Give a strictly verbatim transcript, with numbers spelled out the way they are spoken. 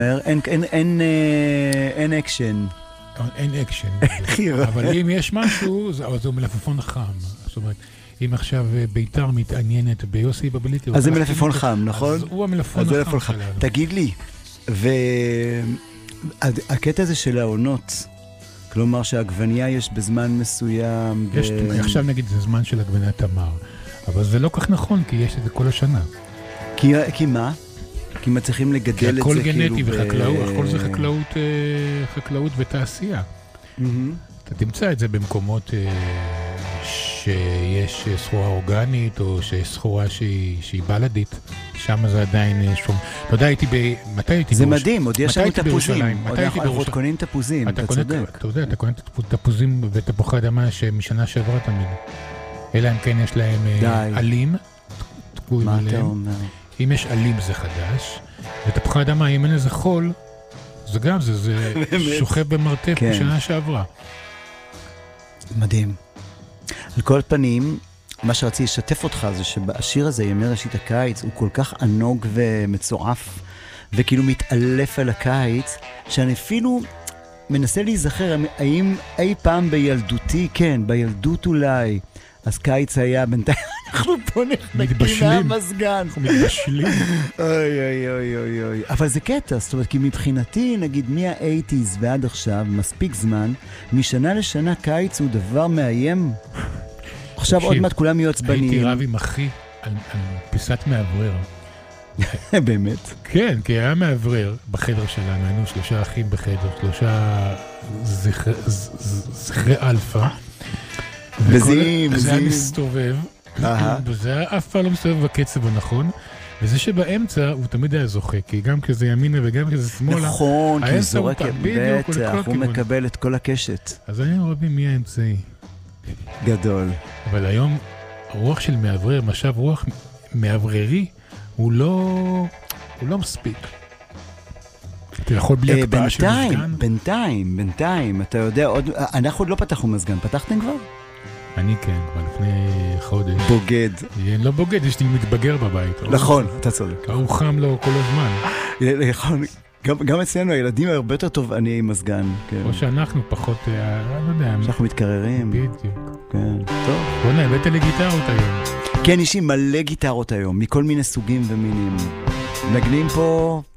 אין אקשן. אין אקשן. אבל אם יש משהו, זה מלפפון חם. זאת אומרת, אם עכשיו ביתר מתעניינת ביוסי בבליטי... אז זה מלפפון חם, נכון? אז הוא המלפפון החם שלנו. תגיד לי, והקטע הזה של העונות, כלומר שהעגבניה יש בזמן מסוים... עכשיו נגיד זה זמן של עגבניה תמר, אבל זה לא כך נכון, כי יש את זה כל השנה. כי מה? כי מה צריכים לגדל את זה כאילו... כי הכל גנטי וחקלאות, הכל זה חקלאות ותעשייה. אתה תמצא את זה במקומות שיש סחורה אורגנית, או שיש סחורה שהיא בלדית, שם זה עדיין שום... אתה יודע, הייתי ב... מתי הייתי... זה מדהים, עוד יש לנו תפוזים. אנחנו עוד קונים תפוזים, אתה צודק. אתה יודע, אתה קונה תפוזים ותפוחי אדמה שמשנה שעברה תמיד. אלא אם כן יש להם עלים. מה אתה אומר? אם יש עלים זה חדש, ותפוחי אדמה, אם אין איזה חול, זה גם, זה שוכב במרתף משנה שעברה. מדהים. על כל פנים, מה שרציתי לשתף אותך זה שבשיר הזה, ימי ראשית הקיץ, הוא כל כך ענוג ומצועף, וכאילו מתעלף על הקיץ, שאני אפילו מנסה להיזכר, האם אי פעם בילדותי, כן, בילדות אולי, אז קיץ היה בינתיים, אנחנו פה נחנקים מהמזגן. אנחנו מתבשלים. אוי אוי אוי אוי אוי. אבל זה קטע, זאת אומרת, כי מבחינתי, נגיד, מה-שמונים ועד עכשיו, מספיק זמן, משנה לשנה קיץ הוא דבר מאיים. עכשיו עוד מעט כולם יהיו עצבניים. הייתי רב עם אחי על פיסת מעברר. באמת? כן, כי היה מעברר בחדר שלנו, היינו שלושה אחים בחדר, שלושה זכרי אלפא. וזים, וזה היה מסתובב, וזה היה אף פעם לא מסתובב בקצב הנכון, וזה שבאמצע הוא תמיד היה זוכה, כי גם כזה ימינה וגם כזה שמאלה, נכון, כי זורק בטח, הוא מקבל את כל הקשת. אז היינו רבים מי האמצעי. גדול. אבל היום, הרוח של מעברר, משאב רוח מעבררי, הוא לא, הוא לא מספיק. אתה יכול בלי הקפאה של מזגן? בינתיים, בינתיים, אתה יודע, אנחנו עוד לא פתחנו מזגן, פתחתם כבר? אני כן, כבר לפני חודש. בוגד. לא בוגד, יש לי מתבגר בבית. נכון, אתה צודק. הוא חם לו כל הזמן. נכון, גם אצלנו הילדים הרבה יותר תובעני עם מזגן. או שאנחנו פחות, לא יודע. שאנחנו מתקררים. בדיוק. כן, טוב. בוא נה, הבאת לי גיטרות היום. כן, יש לי מלא גיטרות היום, מכל מיני סוגים ומינים. נגנים פה